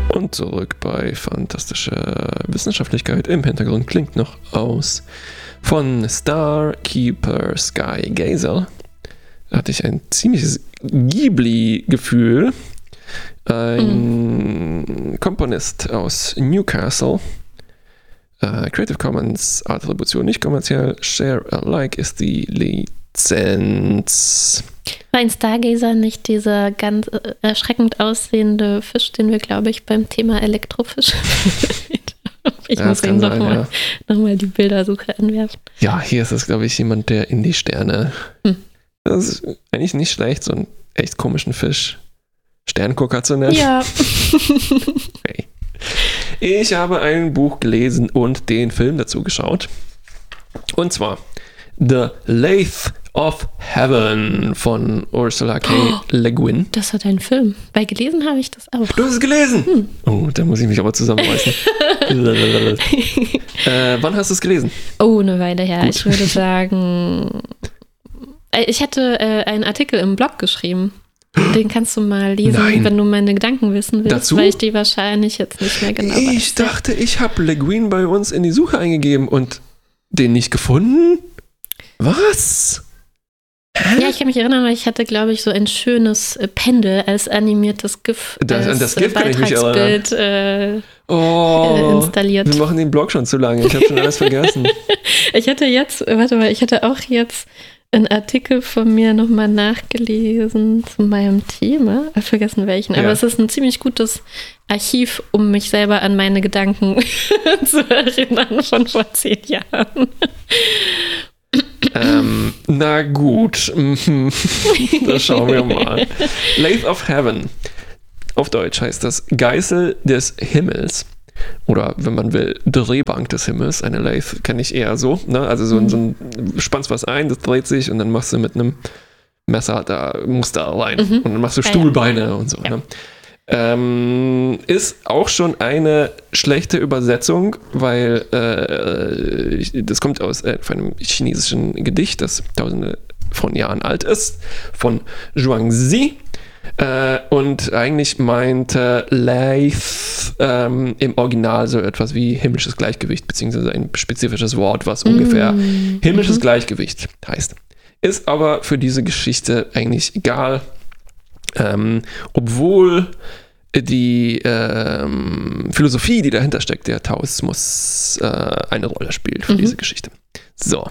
Und zurück bei fantastischer Wissenschaftlichkeit. Im Hintergrund klingt noch aus von Starkeeper Sky Gazer. Da hatte ich ein ziemliches Ghibli-Gefühl. Ein Komponist aus Newcastle. Creative Commons Attribution nicht kommerziell. Share Alike ist die Lizenz. War ein Stargazer nicht dieser ganz erschreckend aussehende Fisch, den wir, glaube ich, beim Thema Elektrofisch ich muss ihm nochmal die Bildersuche anwerfen. Ja, hier ist es, glaube ich, jemand, der in die Sterne. Das ist eigentlich nicht schlecht, so einen echt komischen Fisch Sterngucker zu nennen. Ja. Okay. Ich habe ein Buch gelesen und den Film dazu geschaut. Und zwar The Lathe of Heaven von Ursula K. Le Guin. Das hat einen Film. Bei gelesen habe ich das auch. Du hast es gelesen? Oh, da muss ich mich aber zusammenreißen. Wann hast du es gelesen? Oh, eine Weile her. Gut. Ich würde sagen, ich hatte einen Artikel im Blog geschrieben. Den kannst du mal lesen, wenn du meine Gedanken wissen willst, dazu? Weil ich die wahrscheinlich jetzt nicht mehr genau weiß. Ich dachte, ich habe Le Guin bei uns in die Suche eingegeben und den nicht gefunden? Was? Ja, ich kann mich erinnern, weil ich hatte, glaube ich, so ein schönes Pendel als animiertes GIF Das GIF kann ich mich Beitragsbild installiert. Wir machen den Blog schon zu lange. Ich habe schon alles vergessen. Ich hatte auch jetzt einen Artikel von mir nochmal nachgelesen zu meinem Thema. Ich habe vergessen welchen, aber es ist ein ziemlich gutes Archiv, um mich selber an meine Gedanken zu erinnern von vor 10 Jahren. Na gut. Das schauen wir mal. Lathe of Heaven. Auf Deutsch heißt das Geißel des Himmels. Oder wenn man will, Drehbank des Himmels. Eine Lathe kenne ich eher so. Ne? Also so ein spannst was ein, das dreht sich und dann machst du mit einem Messer da Muster rein. Und dann machst du Stuhlbeine und so. Ja. Ne? Ist auch schon eine schlechte Übersetzung, weil das kommt aus von einem chinesischen Gedicht, das tausende von Jahren alt ist, von Zhuangzi. Und eigentlich meinte Lathe im Original so etwas wie himmlisches Gleichgewicht, beziehungsweise ein spezifisches Wort, was ungefähr himmlisches Gleichgewicht heißt. Ist aber für diese Geschichte eigentlich egal, obwohl die Philosophie, die dahinter steckt, der Taoismus, eine Rolle spielt für diese Geschichte. So.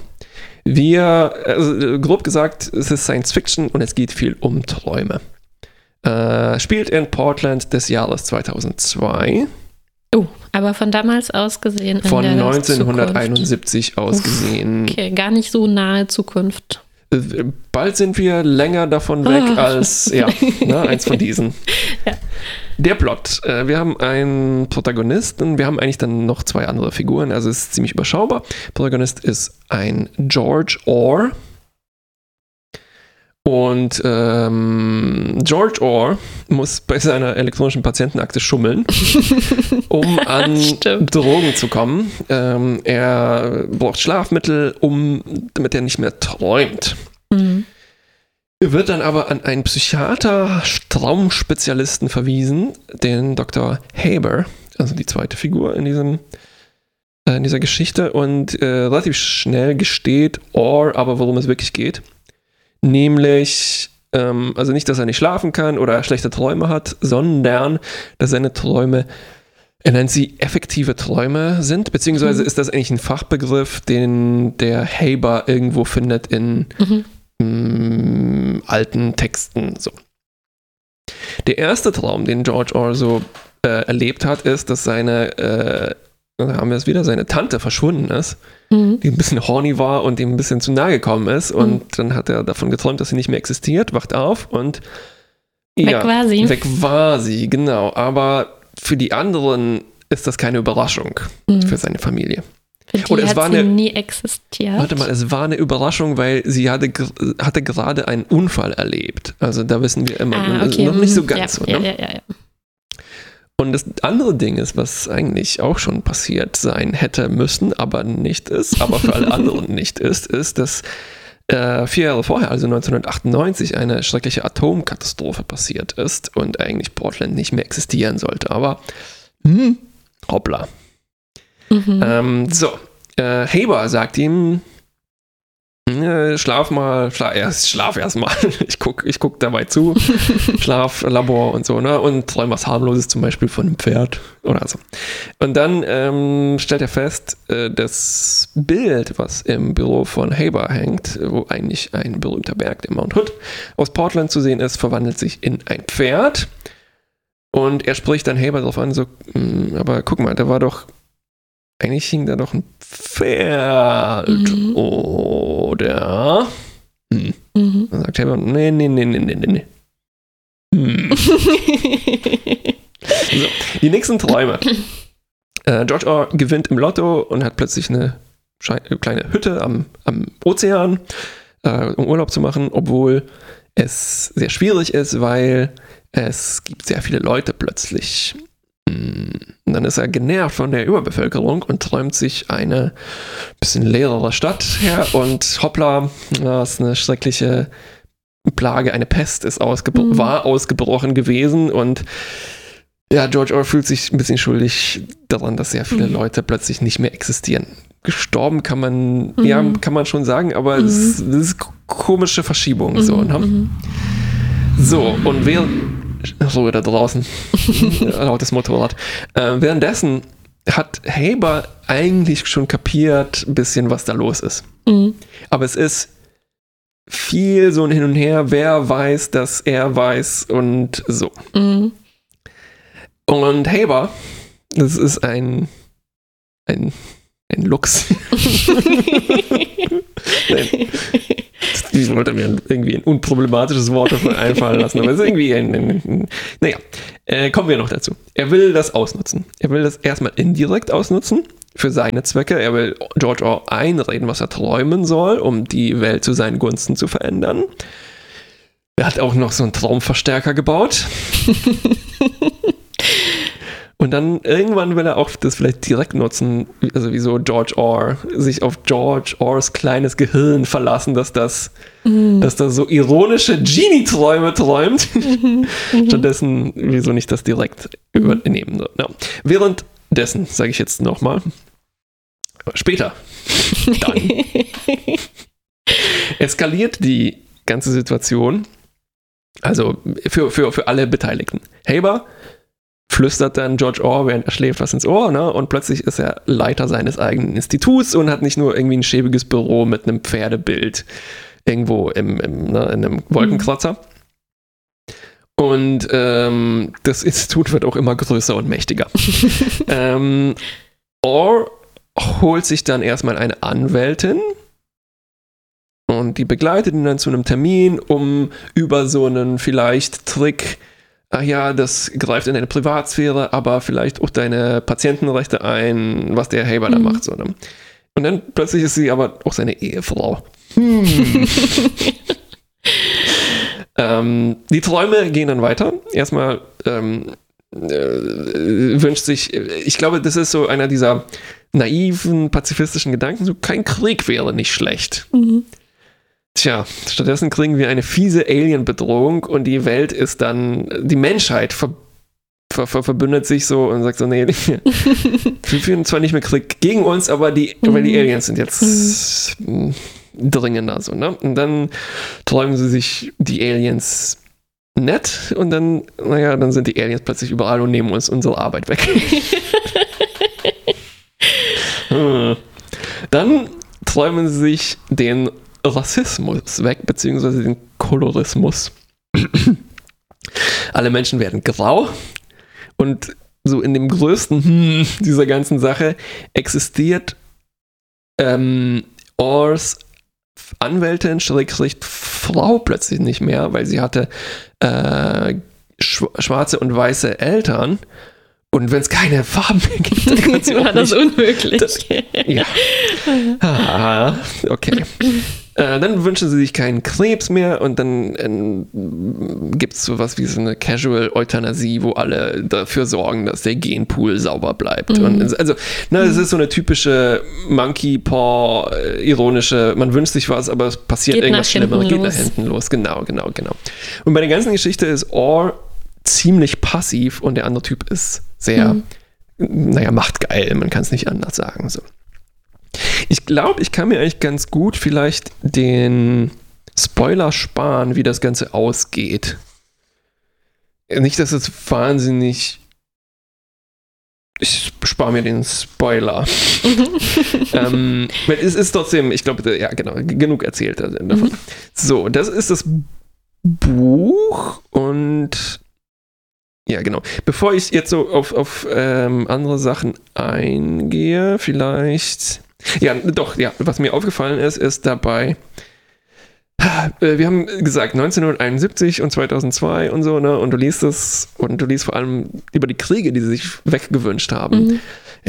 Grob gesagt, es ist Science Fiction und es geht viel um Träume. Spielt in Portland des Jahres 2002. Oh, aber von damals aus gesehen. Von 1971 aus gesehen. Okay, gar nicht so nahe Zukunft. Bald sind wir länger davon weg als eins von diesen. Ja. Der Plot. Wir haben einen Protagonisten, wir haben eigentlich dann noch 2 andere Figuren, also es ist ziemlich überschaubar. Protagonist ist ein George Orr. Und George Orr muss bei seiner elektronischen Patientenakte schummeln, um an Drogen zu kommen. Er braucht Schlafmittel, damit er nicht mehr träumt. Er wird dann aber an einen Psychiater, Traumspezialisten verwiesen, den Dr. Haber, also die zweite Figur in dieser Geschichte. Und relativ schnell gesteht Orr aber, worum es wirklich geht. Nämlich, also nicht, dass er nicht schlafen kann oder schlechte Träume hat, sondern dass seine Träume, er nennt sie effektive Träume sind, beziehungsweise ist das eigentlich ein Fachbegriff, den der Haber irgendwo findet in alten Texten. So. Der erste Traum, den George Orr so erlebt hat, ist, dass da haben wir es wieder, seine Tante verschwunden ist, die ein bisschen horny war und ihm ein bisschen zu nahe gekommen ist. Und dann hat er davon geträumt, dass sie nicht mehr existiert, wacht auf und weg war sie, genau. Aber für die anderen ist das keine Überraschung für seine Familie. Oder es war nie existiert. Warte mal, es war eine Überraschung, weil sie hatte gerade einen Unfall erlebt. Also da wissen wir immer, okay. Noch nicht so ganz so. Ja. Und das andere Ding ist, was eigentlich auch schon passiert sein hätte müssen, aber nicht ist, aber für alle anderen nicht ist, dass 4 Jahre vorher, also 1998, eine schreckliche Atomkatastrophe passiert ist und eigentlich Portland nicht mehr existieren sollte. Aber hoppla. Haber sagt ihm, schlaf erst mal. Ich guck dabei zu. Schlaflabor und so, ne? Und träum was harmloses, zum Beispiel von einem Pferd oder so. Und dann stellt er fest, das Bild, was im Büro von Haber hängt, wo eigentlich ein berühmter Berg, der Mount Hood, aus Portland zu sehen ist, verwandelt sich in ein Pferd. Und er spricht dann Haber darauf an, so, aber guck mal, eigentlich hing da doch ein Pferd, oder? Dann sagt Haber, nee. So, die nächsten Träume. George Orr gewinnt im Lotto und hat plötzlich eine kleine Hütte am Ozean, um Urlaub zu machen, obwohl es sehr schwierig ist, weil es gibt sehr viele Leute plötzlich. Und dann ist er genervt von der Überbevölkerung und träumt sich eine bisschen leerere Stadt her und hoppla, das ist eine schreckliche Plage, eine Pest war ausgebrochen gewesen und ja, George Orr fühlt sich ein bisschen schuldig daran, dass sehr viele Leute plötzlich nicht mehr existieren. Gestorben kann man schon sagen, aber es ist komische Verschiebung. So, ne? So, und Ruhe da draußen. Lautes Motorrad. Währenddessen hat Haber eigentlich schon kapiert, ein bisschen, was da los ist. Aber es ist viel so ein Hin und Her, wer weiß, dass er weiß und so. Und Haber, das ist ein Lux. Ich wollte mir irgendwie ein unproblematisches Wort dafür einfallen lassen, aber es ist irgendwie kommen wir noch dazu. Er will das ausnutzen. Er will das erstmal indirekt ausnutzen für seine Zwecke. Er will George Orr einreden, was er träumen soll, um die Welt zu seinen Gunsten zu verändern. Er hat auch noch so einen Traumverstärker gebaut. Und dann irgendwann will er auch das vielleicht direkt nutzen, also wie so George Orr, sich auf George Orrs kleines Gehirn verlassen, dass das so ironische Genie-Träume träumt. Stattdessen, wieso nicht das direkt übernehmen. Ja. Währenddessen, sage ich jetzt nochmal, später, dann eskaliert die ganze Situation, also für alle Beteiligten. Haber flüstert dann George Orr, während er schläft, was ins Ohr, ne? Und plötzlich ist er Leiter seines eigenen Instituts und hat nicht nur irgendwie ein schäbiges Büro mit einem Pferdebild irgendwo in einem Wolkenkratzer. Und das Institut wird auch immer größer und mächtiger. Orr holt sich dann erstmal eine Anwältin und die begleitet ihn dann zu einem Termin, um über so einen vielleicht Trick, ach ja, das greift in deine Privatsphäre, aber vielleicht auch deine Patientenrechte ein, was der Haber da macht. So, ne? Und dann plötzlich ist sie aber auch seine Ehefrau. Die Träume gehen dann weiter. Erstmal wünscht sich, ich glaube, das ist so einer dieser naiven, pazifistischen Gedanken, so kein Krieg wäre nicht schlecht. Tja, stattdessen kriegen wir eine fiese Alien-Bedrohung und die Welt ist dann, die Menschheit verbündet sich so und sagt so, nee, wir führen zwar nicht mehr Krieg gegen uns, aber weil die Aliens sind jetzt dringender, so, ne? Und dann träumen sie sich die Aliens nett und dann sind die Aliens plötzlich überall und nehmen uns unsere Arbeit weg. Dann träumen sie sich den Rassismus weg, beziehungsweise den Kolorismus. Alle Menschen werden grau und so in dem größten dieser ganzen Sache existiert Orrs Anwältin, Frau plötzlich nicht mehr, weil sie hatte schwarze und weiße Eltern. Und wenn es keine Farben mehr gibt, dann kann sie auch war das unmöglich. Ja. Okay. Dann wünschen sie sich keinen Krebs mehr und dann gibt es sowas wie so eine Casual-Euthanasie, wo alle dafür sorgen, dass der Genpool sauber bleibt. Und es ist so eine typische Monkey-Paw, ironische, man wünscht sich was, aber es passiert irgendwas Schlimmeres, geht nach hinten los. Genau. Und bei der ganzen Geschichte ist Orr ziemlich passiv und der andere Typ ist sehr, machtgeil, man kann es nicht anders sagen. So. Ich glaube, ich kann mir eigentlich ganz gut vielleicht den Spoiler sparen, wie das Ganze ausgeht. Nicht, dass es wahnsinnig... Ich spare mir den Spoiler. Es ist trotzdem, ich glaube, ja genau, genug erzählt davon. So, das ist das Buch und ja, genau. Bevor ich jetzt so auf andere Sachen eingehe, vielleicht... was mir aufgefallen ist dabei, wir haben gesagt 1971 und 2002 und so, ne, und du liest es und du liest vor allem über die Kriege, die sie sich weggewünscht haben.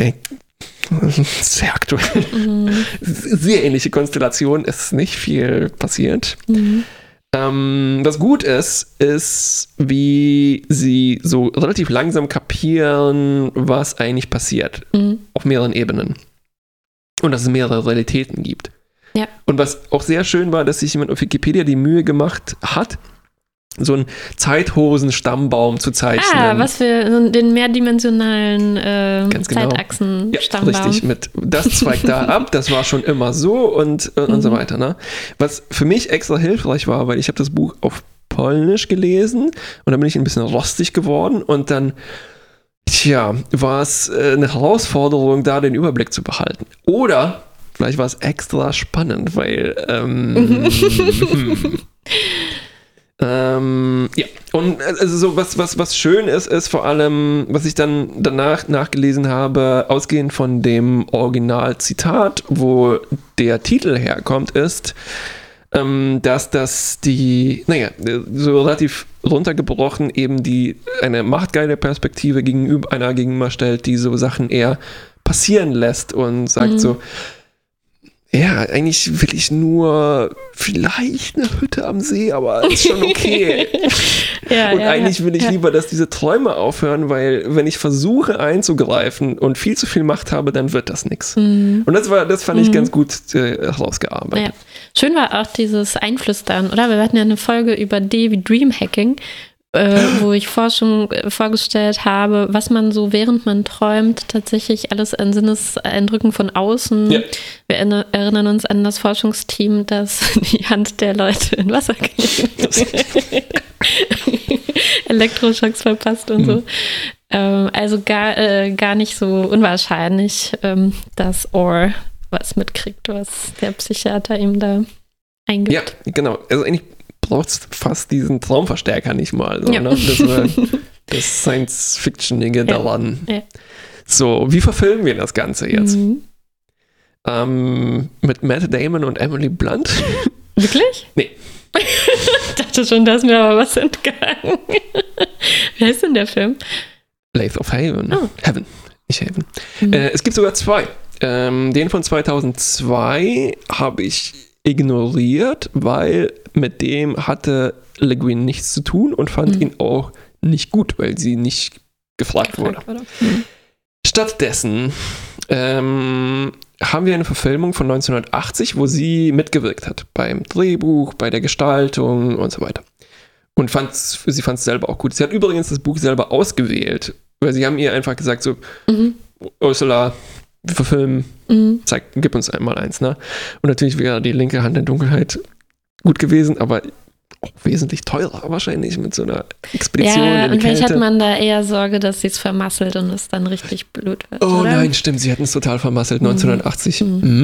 Sehr aktuell. Sehr ähnliche Konstellation, ist nicht viel passiert. Was gut ist, wie sie so relativ langsam kapieren, was eigentlich passiert. Auf mehreren Ebenen. Und dass es mehrere Realitäten gibt. Ja. Und was auch sehr schön war, dass sich jemand auf Wikipedia die Mühe gemacht hat, so einen Zeithosen-Stammbaum zu zeichnen. Was für den mehrdimensionalen Zeitachsen-Stammbaum. Ja, richtig, das zweigt da ab, das war schon immer so und so weiter. Ne? Was für mich extra hilfreich war, weil ich habe das Buch auf Polnisch gelesen und dann bin ich ein bisschen rostig geworden und dann war es eine Herausforderung, da den Überblick zu behalten. Oder vielleicht war es extra spannend, weil und also so was schön ist vor allem, was ich dann danach nachgelesen habe, ausgehend von dem Originalzitat, wo der Titel herkommt, ist, dass das so relativ runtergebrochen eben eine machtgeile Perspektive gegenüberstellt, die so Sachen eher passieren lässt und sagt so, ja, eigentlich will ich nur vielleicht eine Hütte am See, aber ist schon okay. Eigentlich will ich lieber, dass diese Träume aufhören, weil wenn ich versuche einzugreifen und viel zu viel Macht habe, dann wird das nichts. Und das fand ich ganz gut herausgearbeitet. Ja. Schön war auch dieses Einflüstern, oder? Wir hatten ja eine Folge über D wie Dreamhacking, wo ich Forschung vorgestellt habe, was man so, während man träumt, tatsächlich alles an Sinneseindrücken von außen. Ja. Wir erinnern uns an das Forschungsteam, das die Hand der Leute in Wasser gelegt Elektroschocks verpasst und so. Also gar nicht so unwahrscheinlich, dass Orr was mitkriegt, was der Psychiater ihm da eingibt. Ja, genau. Also eigentlich brauchst fast diesen Traumverstärker nicht mal. So, ne? Das war das Science-Fiction-Dinge daran. Ja. So, wie verfilmen wir das Ganze jetzt? Mit Matt Damon und Emily Blunt? Wirklich? Nee. Ich dachte schon, da ist mir aber was entgangen. Wie heißt denn der Film? Lathe of Heaven. Oh. Heaven, nicht Heaven. Es gibt sogar zwei. Den von 2002 habe ich ignoriert, weil mit dem hatte Le Guin nichts zu tun und fand ihn auch nicht gut, weil sie nicht gefragt wurde. Stattdessen haben wir eine Verfilmung von 1980, wo sie mitgewirkt hat beim Drehbuch, bei der Gestaltung und so weiter. Und sie fand es selber auch gut. Sie hat übrigens das Buch selber ausgewählt, weil sie haben ihr einfach gesagt so, Ursula, wir verfilmen, gib uns einmal eins, ne? Und natürlich wäre die linke Hand der Dunkelheit gut gewesen, aber auch wesentlich teurer wahrscheinlich mit so einer Expedition in die Kälte. Und vielleicht hat man da eher Sorge, dass sie es vermasselt und es dann richtig blöd wird, Oh oder? Nein, stimmt, sie hätten es total vermasselt, 1980.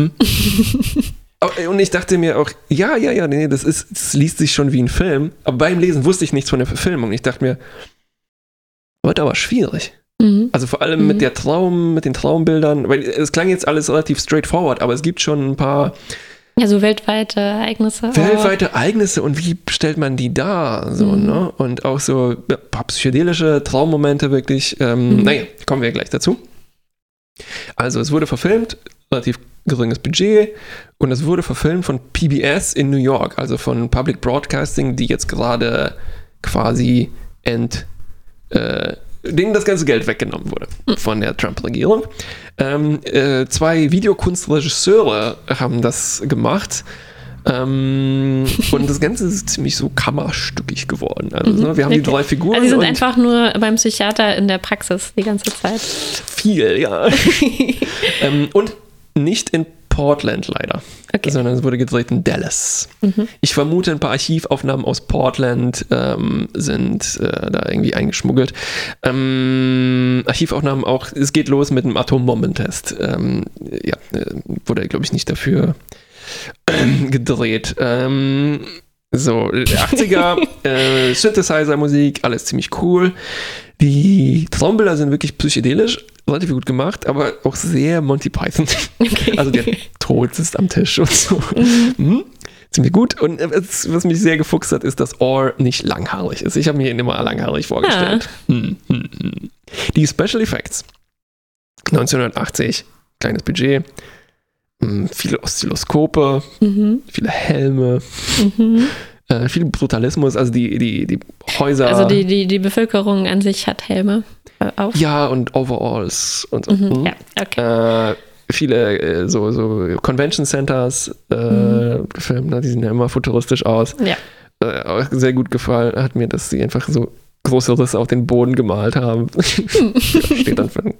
Und ich dachte mir auch, nee, das liest sich schon wie ein Film, aber beim Lesen wusste ich nichts von der Verfilmung. Ich dachte mir, wird aber schwierig. Also vor allem mit den Traumbildern, weil es klang jetzt alles relativ straightforward, aber es gibt schon ein paar so weltweite Ereignisse. Und wie stellt man die dar? So, ne? Und auch so ein paar psychedelische Traummomente wirklich. Kommen wir gleich dazu. Also es wurde verfilmt, relativ geringes Budget und es wurde verfilmt von PBS in New York, also von Public Broadcasting, die jetzt gerade quasi denen das ganze Geld weggenommen wurde von der Trump-Regierung. 2 Videokunstregisseure haben das gemacht. Und das Ganze ist ziemlich so kammerstückig geworden. Also, wir haben die 3 Figuren. Also die sind einfach nur beim Psychiater in der Praxis die ganze Zeit. Viel, ja. Und nicht in Portland leider, sondern es wurde gedreht in Dallas. Ich vermute, ein paar Archivaufnahmen aus Portland sind da irgendwie eingeschmuggelt. Archivaufnahmen auch, es geht los mit einem Atombomben-Test. Wurde, glaube ich, nicht dafür gedreht. So, 80er, Synthesizer-Musik, alles ziemlich cool. Die Traumbilder sind wirklich psychedelisch, relativ gut gemacht, aber auch sehr Monty Python. Okay. Also der Tod sitzt am Tisch und so. Ziemlich gut. Und was mich sehr gefuchst hat, ist, dass Orr nicht langhaarig ist. Ich habe mir ihn immer langhaarig vorgestellt. Die Special Effects. 1980, kleines Budget. Viele Oszilloskope, viele Helme, viel Brutalismus, also die Häuser. Also die Bevölkerung an sich hat Helme auf. Ja, und Overalls und so. Ja, okay. Viele so Convention Centers gefilmt, die sehen ja immer futuristisch aus. Ja. Auch sehr gut gefallen hat mir, dass sie einfach so große Risse auf den Boden gemalt haben. Steht dann für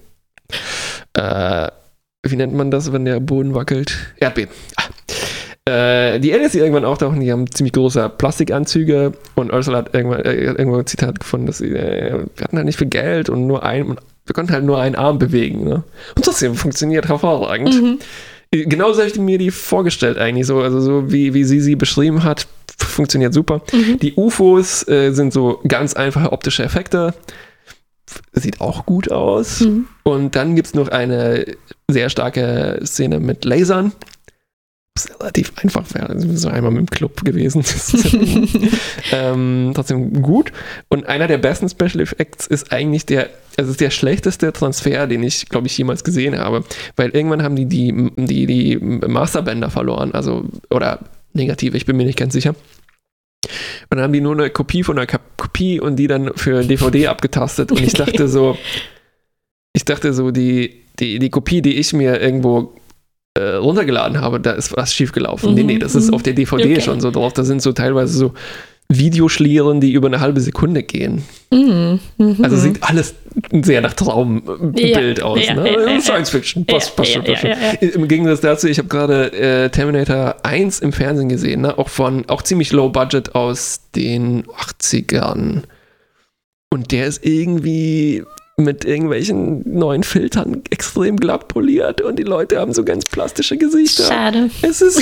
wie nennt man das, wenn der Boden wackelt? Erdbeben. Die Aliens, die irgendwann auftauchen, die haben ziemlich große Plastikanzüge und Ursula hat irgendwann ein Zitat gefunden, dass wir hatten halt nicht viel Geld und wir konnten halt nur einen Arm bewegen. Ne? Und trotzdem funktioniert hervorragend. Genauso habe ich mir die vorgestellt eigentlich, also so wie sie beschrieben hat, funktioniert super. Die UFOs sind so ganz einfache optische Effekte. Sieht auch gut aus. Und dann gibt es noch eine sehr starke Szene mit Lasern. Das ist relativ einfach, wäre so einmal mit dem Club gewesen. Trotzdem gut. Und einer der besten Special Effects ist eigentlich der schlechteste Transfer, den ich, glaube ich, jemals gesehen habe. Weil irgendwann haben die Masterbänder verloren. Also, oder negativ, ich bin mir nicht ganz sicher. Und dann haben die nur eine Kopie von einer Kopie und die dann für DVD abgetastet. Und ich dachte so, die Kopie, die ich mir irgendwo runtergeladen habe, da ist was schiefgelaufen. Nee, das ist auf der DVD schon so drauf. Da sind so teilweise so Videoschlieren, die über eine halbe Sekunde gehen. Also sieht alles sehr nach Traumbild aus. Ne? Science Fiction, passt schon. Im Gegensatz dazu, ich habe gerade Terminator 1 im Fernsehen gesehen, ne? Auch ziemlich low budget aus den 80ern. Und der ist irgendwie mit irgendwelchen neuen Filtern extrem glatt poliert und die Leute haben so ganz plastische Gesichter. Schade. Es sieht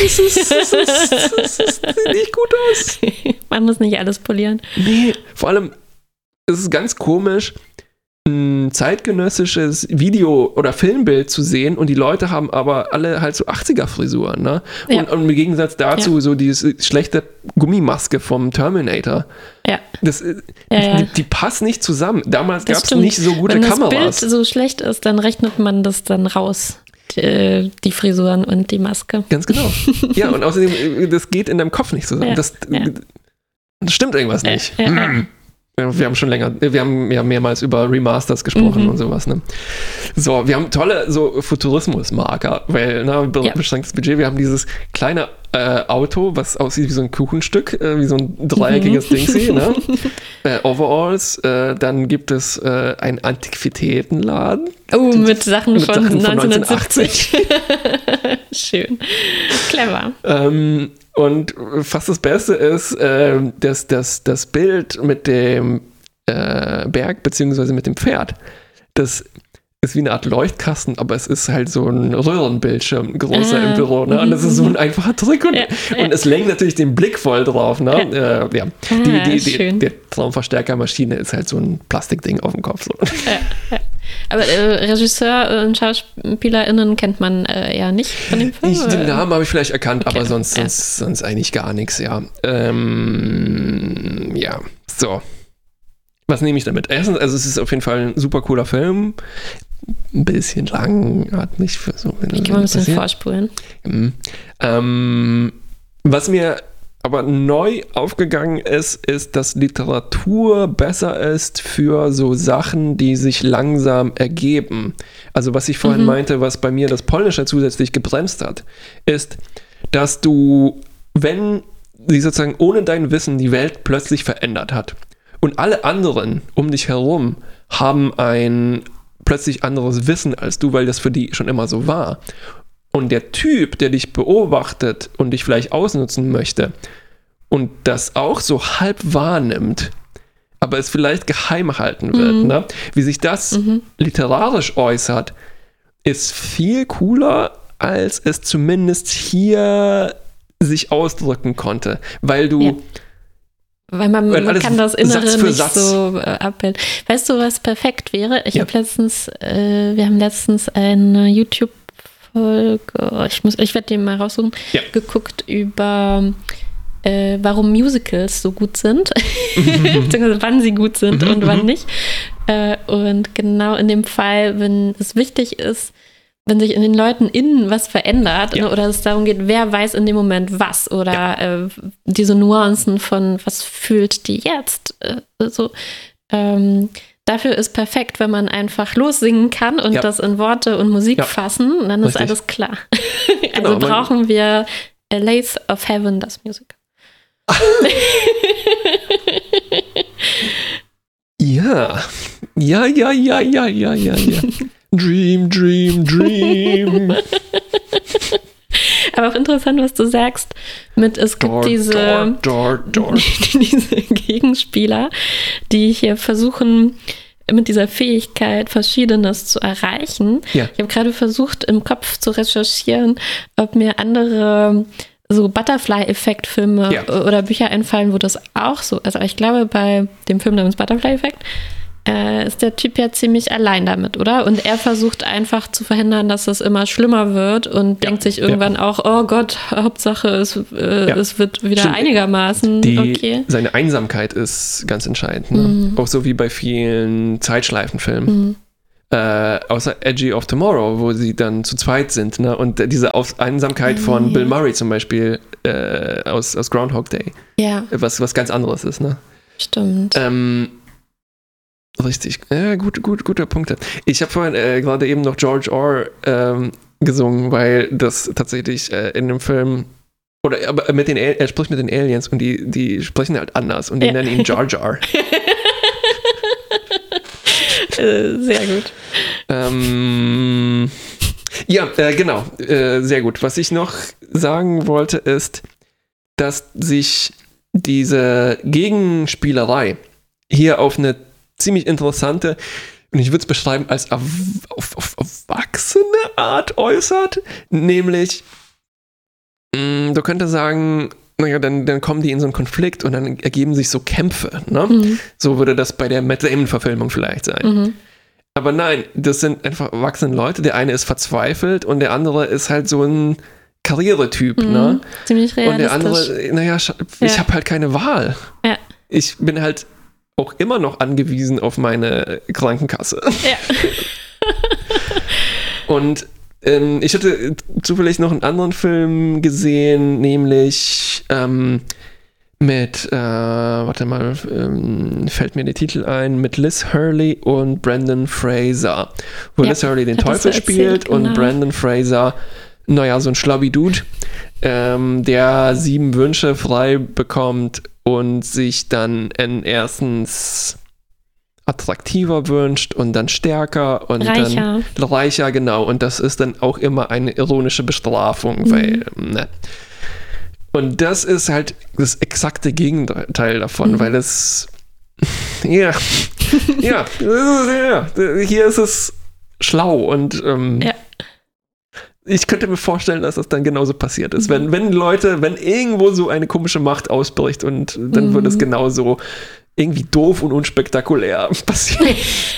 nicht gut aus. Man muss nicht alles polieren. Nee, vor allem, es ist ganz komisch, ein zeitgenössisches Video- oder Filmbild zu sehen und die Leute haben aber alle halt so 80er-Frisuren, ne? Ja. Und im Gegensatz dazu so diese schlechte Gummimaske vom Terminator. Ja. Die passen nicht zusammen. Damals gab es nicht so gute Kameras. Wenn das Bild so schlecht ist, dann rechnet man das dann raus. Die Frisuren und die Maske. Ganz genau. Ja, und außerdem, das geht in deinem Kopf nicht zusammen. Ja. Das stimmt irgendwas nicht. Wir haben ja mehrmals über Remasters gesprochen und sowas, ne? So, wir haben tolle so Futurismus-Marker, weil, beschränktes Budget, wir haben dieses kleine Auto, was aussieht wie so ein Kuchenstück, wie so ein dreieckiges Dingsy, ne? Overalls, dann gibt es einen Antiquitätenladen. Mit Sachen von 1980. Schön. Clever. Und fast das Beste ist, das Bild mit dem Berg beziehungsweise mit dem Pferd. Das ist wie eine Art Leuchtkasten, aber es ist halt so ein Röhrenbildschirm, großer im Büro. Ne? Und das ist so ein einfacher Trick. Und es lenkt natürlich den Blick voll drauf. Ne? Der Traumverstärkermaschine ist halt so ein Plastikding auf dem Kopf. So. Aber Regisseur und SchauspielerInnen kennt man ja nicht von dem Film? Den Namen habe ich vielleicht erkannt, aber sonst eigentlich gar nichts, ja. So. Was nehme ich damit? Erstens, also es ist auf jeden Fall ein super cooler Film. ein bisschen langatmig für so. Ich kann mal ein bisschen vorspulen. Was mir aber neu aufgegangen ist, dass Literatur besser ist für so Sachen, die sich langsam ergeben. Also was ich vorhin meinte, was bei mir das Polnische zusätzlich gebremst hat, ist, dass du, wenn sie sozusagen ohne dein Wissen die Welt plötzlich verändert hat und alle anderen um dich herum haben ein plötzlich anderes Wissen als du, weil das für die schon immer so war. Und der Typ, der dich beobachtet und dich vielleicht ausnutzen möchte und das auch so halb wahrnimmt, aber es vielleicht geheim halten wird, ne? Wie sich das literarisch äußert, ist viel cooler, als es zumindest hier sich ausdrücken konnte, weil du... Ja. Weil man kann das Innere Satz für nicht Satz. so abbilden. Weißt du, was perfekt wäre? Wir haben letztens eine YouTube-Folge, ich werde den mal raussuchen, geguckt über warum Musicals so gut sind, beziehungsweise wann sie gut sind und wann nicht. Und genau in dem Fall, wenn es wichtig ist, wenn sich in den Leuten innen was verändert, ne, oder es darum geht, wer weiß in dem Moment was oder diese Nuancen von was fühlt die jetzt, dafür ist perfekt, wenn man einfach lossingen kann und das in Worte und Musik fassen, und dann ist alles klar. Genau, also brauchen wir A Lathe of Heaven, das Musical. Ja. Dream, dream, dream. Aber auch interessant, was du sagst, es gibt diese Gegenspieler, die hier versuchen, mit dieser Fähigkeit Verschiedenes zu erreichen. Ja. Ich habe gerade versucht, im Kopf zu recherchieren, ob mir andere so Butterfly-Effekt-Filme oder Bücher einfallen, wo das auch so ist. Aber ich glaube, bei dem Film namens Butterfly-Effekt ist der Typ ja ziemlich allein damit, oder? Und er versucht einfach zu verhindern, dass es immer schlimmer wird und denkt sich irgendwann auch, oh Gott, Hauptsache es wird wieder einigermaßen okay. Seine Einsamkeit ist ganz entscheidend. Ne? Auch so wie bei vielen Zeitschleifenfilmen. Außer Edgy of Tomorrow, wo sie dann zu zweit sind. Ne? Und diese Einsamkeit von Bill Murray zum Beispiel aus Groundhog Day. Ja. Was ganz anderes ist. Ne? Stimmt. Richtig, guter Punkt. Ich habe vorhin gerade eben noch George Orr gesungen, weil das tatsächlich in dem Film, aber er spricht mit den Aliens und die sprechen halt anders und die nennen ihn Jar Jar. Sehr gut. Genau, sehr gut. Was ich noch sagen wollte ist, dass sich diese Gegenspielerei hier auf eine ziemlich interessante, und ich würde es beschreiben als auf erwachsene Art äußert, nämlich du könntest sagen, naja, dann kommen die in so einen Konflikt und dann ergeben sich so Kämpfe, ne? So würde das bei der Matt Damon-Verfilmung vielleicht sein. Aber nein, das sind einfach erwachsene Leute, der eine ist verzweifelt und der andere ist halt so ein Karrieretyp, ne? Ziemlich realistisch. Und der andere, naja, ich habe halt keine Wahl. Ja. Ich bin halt auch immer noch angewiesen auf meine Krankenkasse. Ja. Und ich hatte zufällig noch einen anderen Film gesehen, nämlich mit, fällt mir der Titel ein, mit Liz Hurley und Brendan Fraser. Wo Liz Hurley den Teufel spielt und Brendan Fraser, naja, so ein Schlabby-Dude, der 7 Wünsche frei bekommt und sich dann erstens attraktiver wünscht und dann stärker und reicher. Dann reicher, genau. Und das ist dann auch immer eine ironische Bestrafung, weil, ne. Und das ist halt das exakte Gegenteil davon, weil es, hier ist es schlau und ich könnte mir vorstellen, dass das dann genauso passiert ist. Wenn irgendwo so eine komische Macht ausbricht und dann wird es genauso irgendwie doof und unspektakulär passieren.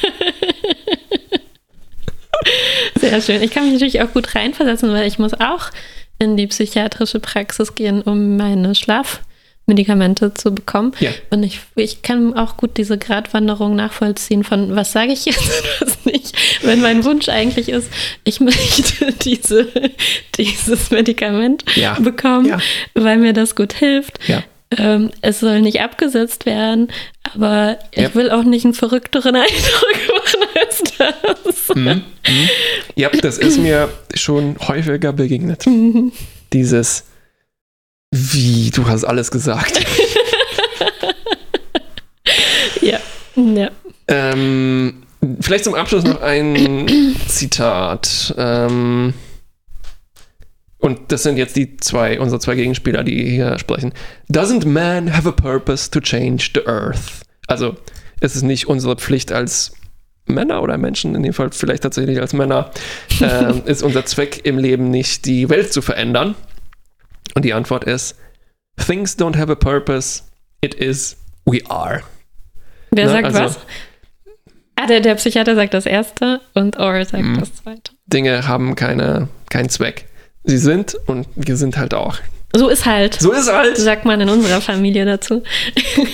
Sehr schön. Ich kann mich natürlich auch gut reinversetzen, weil ich muss auch in die psychiatrische Praxis gehen, um meine Schlafmedikamente zu bekommen. Ja. Und ich kann auch gut diese Gratwanderung nachvollziehen von, was sage ich jetzt und was nicht. Wenn mein Wunsch eigentlich ist, ich möchte dieses Medikament bekommen, weil mir das gut hilft. Ja. Es soll nicht abgesetzt werden, aber ich will auch nicht einen verrückteren Eindruck machen als das. Ja, das ist mir schon häufiger begegnet. Dieses, wie, du hast alles gesagt. Ja. Vielleicht zum Abschluss noch ein Zitat. Und das sind jetzt unsere zwei Gegenspieler, die hier sprechen. Doesn't man have a purpose to change the earth? Also, es ist nicht unsere Pflicht als Männer oder Menschen, in dem Fall vielleicht tatsächlich als Männer, ist unser Zweck im Leben nicht, die Welt zu verändern. Und die Antwort ist, things don't have a purpose, it is we are. Wer sagt was? Der Psychiater sagt das erste und Or sagt das zweite. Dinge haben keinen Zweck. Sie sind und wir sind halt auch. So ist halt. Sagt man in unserer Familie dazu.